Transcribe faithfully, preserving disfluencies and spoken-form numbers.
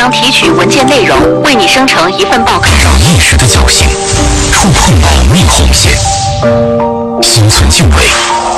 将提取文件内容，为你生成一份报告。 让意识的侥幸触碰保密红线，心存敬畏，